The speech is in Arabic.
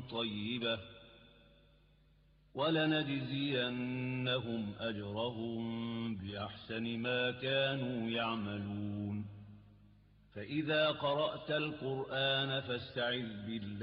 طيبة ولنجزينهم أجرهم بأحسن ما كانوا يعملون. فإذا قرأت القرآن فاستعذ بالله